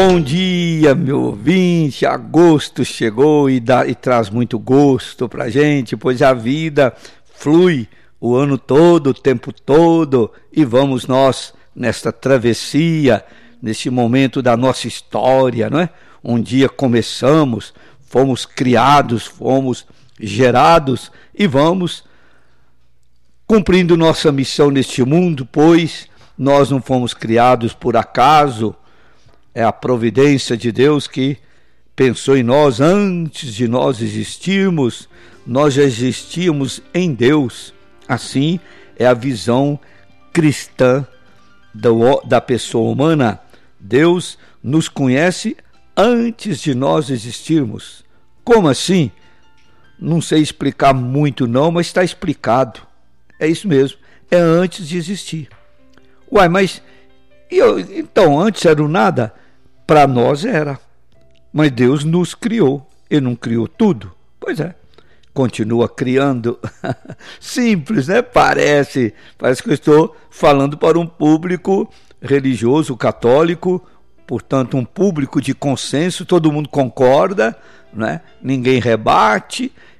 Bom dia, meu ouvinte. Agosto chegou e traz muito gosto pra gente, pois a vida flui o ano todo, o tempo todo, e vamos nós nesta travessia, nesse momento da nossa história, não é? Um dia começamos, fomos criados, fomos gerados e vamos cumprindo nossa missão neste mundo, pois nós não fomos criados por acaso. É a providência de Deus que pensou em nós antes de nós existirmos. Nós já existíamos em Deus. Assim é a visão cristã da pessoa humana. Deus nos conhece antes de nós existirmos. Como assim? Não sei explicar muito não, mas está explicado. É isso mesmo, é antes de existir. Uai, mas então antes era o nada? Para nós era, mas Deus nos criou. Ele não criou tudo? Pois é, continua criando. Simples, né? Parece que eu estou falando para um público religioso, católico, portanto um público de consenso, todo mundo concorda, né? Ninguém rebate,